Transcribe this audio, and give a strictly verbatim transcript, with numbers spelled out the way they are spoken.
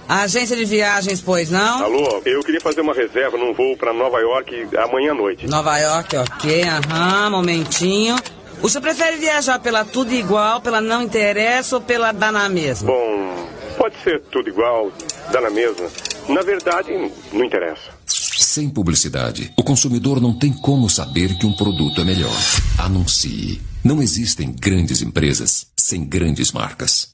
Agência de viagens, pois não? Alô, eu queria fazer uma reserva num voo para Nova York amanhã à noite. Nova York, ok, aham, momentinho. O senhor prefere viajar pela tudo igual, pela não interessa ou pela dá na mesma? Bom, pode ser tudo igual, dá na mesma. Na verdade, não interessa. Sem publicidade, o consumidor não tem como saber que um produto é melhor. Anuncie. Não existem grandes empresas sem grandes marcas.